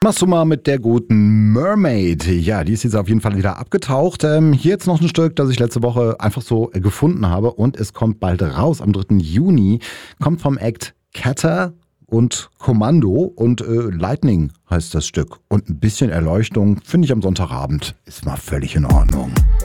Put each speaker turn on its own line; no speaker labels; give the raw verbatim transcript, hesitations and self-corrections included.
Machst du mal mit der guten Mermaid. Ja, die ist jetzt auf jeden Fall wieder abgetaucht. Ähm, hier jetzt noch ein Stück, das ich letzte Woche einfach so äh, gefunden habe und es kommt bald raus. Am dritten Juni kommt vom Act Catter und Kommando und äh, Lightning heißt das Stück. Und ein bisschen Erleuchtung finde ich am Sonntagabend ist mal völlig in Ordnung.